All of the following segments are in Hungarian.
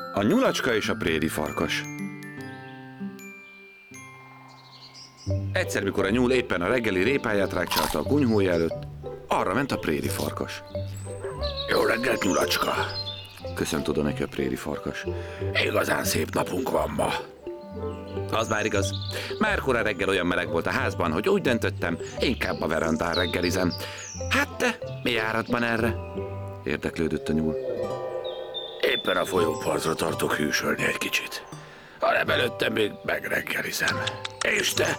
A nyulacska és a préri farkas. Egyszer, mikor a nyúl éppen a reggeli répáját rákcsálta a kunyhója előtt, arra ment a préri farkas. Jó reggelt, nyulacska! Köszönt oda neki a préri farkas. Igazán szép napunk van ma. Az már igaz. Már korán reggel olyan meleg volt a házban, hogy úgy döntöttem, inkább a verandán reggelizem. Hát te, mi járatban erre? Érdeklődött a nyúl. Éppen a folyópartra tartok hűsölni egy kicsit. Hanem előtte még megreggelizem. És te?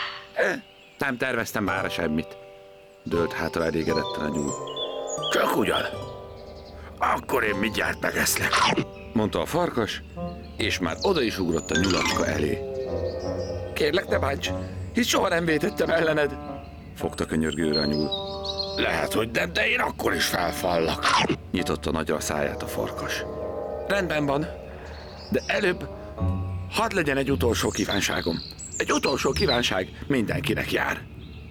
Nem terveztem mára semmit. Dőlt hátra elégedetten a nyúl. Csak ugyan. Akkor én mindjárt megeszlek. Mondta a farkas, és már oda is ugrott a nyulacska elé. Kérlek, ne bánts, hisz soha nem vétettem ellened. Fogta könyörgőre a nyúl. Lehet, hogy nem, de én akkor is felfallak. Nyitotta nagyra a száját a farkas. Rendben van, de előbb hadd legyen egy utolsó kívánságom. Egy utolsó kívánság mindenkinek jár.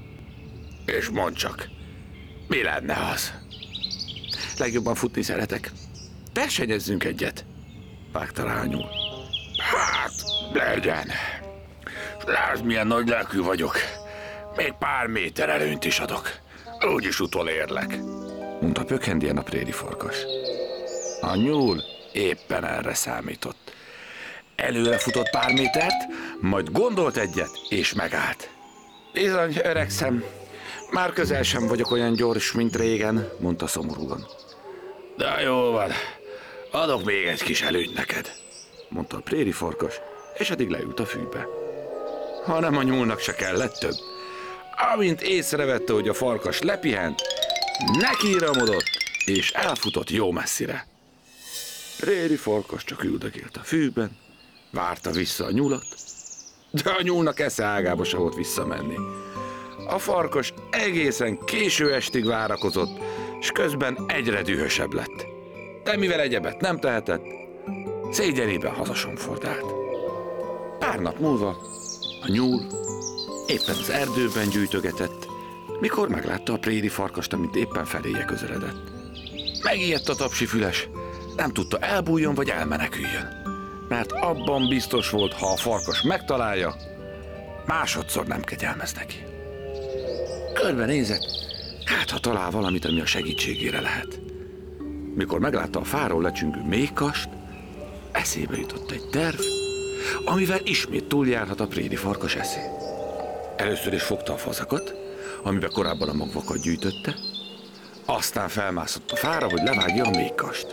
És mondd csak, mi lenne az? Legjobban futni szeretek. Versenyezzünk egyet. Vágta rá a nyúl. Hát, legyen. Lásd, milyen nagy lelkű vagyok. Még pár méter előnyt is adok. Úgyis utolérlek. Mondta pökhendien a préri farkas. A nyúl éppen erre számított. Előre futott pár métert, majd gondolt egyet, és megállt. Bizony, öregszem. Már közel sem vagyok olyan gyors, mint régen, mondta szomorúan. De jó van, adok még egy kis előnyt neked, mondta a préri farkas, és addig leült a fűbe. Hanem a nyúlnak se kellett több. Amint észrevette, hogy a farkas lepihent, nekiramodott, és elfutott jó messzire. Préri farkas csak üldögélt a fűben, várta vissza a nyulat, de a nyúlnak esze ágába se volt visszamenni. A farkas egészen késő estig várakozott, és közben egyre dühösebb lett. De mivel egyebet nem tehetett, szégyenében hazasomfordált. Pár nap múlva a nyúl éppen az erdőben gyűjtögetett, mikor meglátta a préri farkast, amit éppen feléje közeledett. Megijedt a tapsi füles, nem tudta elbújjon vagy elmeneküljön, mert abban biztos volt, ha a farkas megtalálja, másodszor nem kegyelmez neki. Körbenézett, hát ha talál valamit, ami a segítségére lehet. Mikor meglátta a fáról lecsüngő méhkast, eszébe jutott egy terv, amivel ismét túljárhat a préri farkas eszén. Először is fogta a fazakat, amiben korábban a magvakat gyűjtötte, aztán felmászott a fára, hogy levágja a méhkast.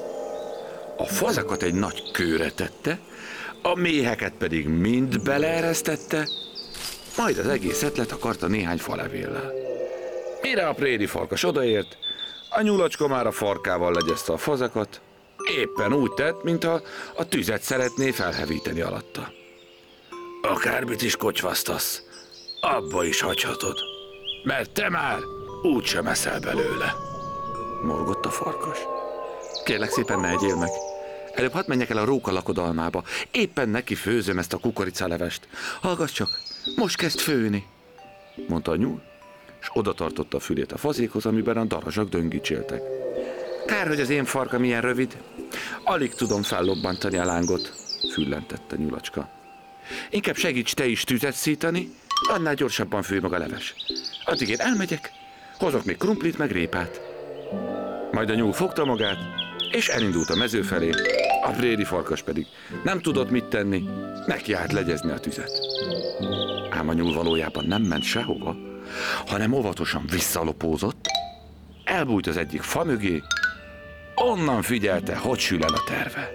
A fazakat egy nagy kőre tette, a méheket pedig mind beleeresztette, majd az egészet letakarta néhány falevéllel. Mire a préri farkas odaért, a nyulacska már a farkával legyezte a fazakat, éppen úgy tett, mintha a tüzet szeretné felhevíteni alatta. Akármit is kocsvasztasz, abba is hagyhatod, mert te már úgysem eszel belőle, morgott a farkas. Kérlek szépen, ne egyél meg. Előbb hadd menjek el a róka lakodalmába. Éppen neki főzöm ezt a kukoricalevest. Hallgass csak, most kezd főni, mondta a nyúl, és oda tartotta a fülét a fazékhoz, amiben a darazsak döngítséltek. Kár, hogy az én farkam ilyen rövid. Alig tudom fellobbantani a lángot, füllentett a nyulacska. Inkább segíts te is tüzet szítani, annál gyorsabban főj meg a leves. Addig én elmegyek, hozok még krumplit meg répát. Majd a nyúl fogta magát, és elindult a mező felé, a préri farkas pedig nem tudott mit tenni, nekiállt legyezni a tüzet. Ám a nyúl valójában nem ment sehova, hanem óvatosan visszalopózott, elbújt az egyik fa mögé, onnan figyelte, hogy sül el a terve.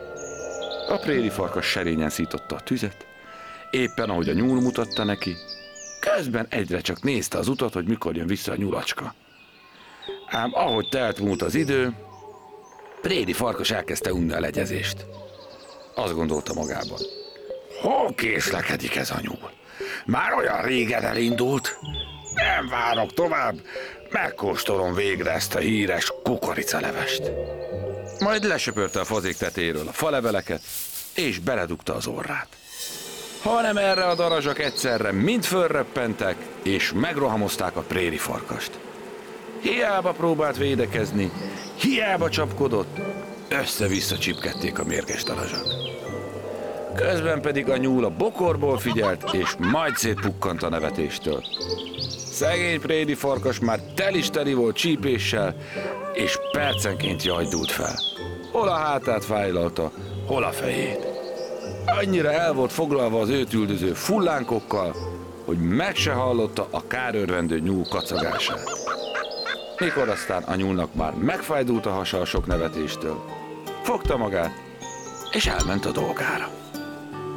A préri farkas serényen szította a tüzet, éppen ahogy a nyúl mutatta neki, közben egyre csak nézte az utat, hogy mikor jön vissza a nyulacska. Ám ahogy telt múlt az idő, préri farkas elkezdte unni a legyezést. Azt gondolta magában. Hol késlekedik ez a nyúl? Már olyan régen elindult. Nem várok tovább, megkóstolom végre ezt a híres kukoricalevest. Majd lesöpörte a fazék tetéről a faleveleket, és beledugta az orrát. Hanem erre a darazsak egyszerre mind fölröppentek, és megrohamozták a préri farkast. Hiába próbált védekezni, hiába csapkodott, össze-vissza csipkedték a mérges darazsak. Közben pedig a nyúl a bokorból figyelt, és majd szétpukkant a nevetéstől. Szegény prédi farkas már teli volt csípéssel, és percenként jajdult fel. Hol a hátát fájlalta, hol a fejét. Annyira el volt foglalva az őt üldöző fullánkokkal, hogy meg se hallotta a kárőrvendő nyúl kacagását. Mikor aztán a nyúlnak már megfájdult a hasa a sok nevetéstől, fogta magát, és elment a dolgára.